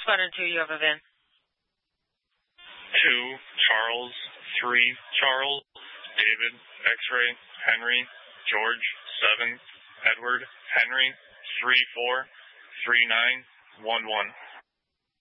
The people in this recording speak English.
1 and 2, you have a VIN. 2, Charles, 3, Charles, David, X-ray, Henry, George, 7, Edward, Henry, 3, 4, 3, 9, 1, 1.